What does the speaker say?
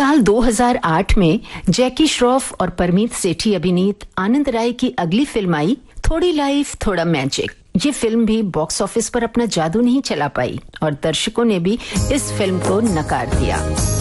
साल 2008 में जैकी श्रॉफ और परमीत सेठी अभिनीत आनंद राय की अगली फिल्म आई थोड़ी लाइफ थोड़ा मैजिक। ये फिल्म भी बॉक्स ऑफिस पर अपना जादू नहीं चला पाई और दर्शकों ने भी इस फिल्म को नकार दिया।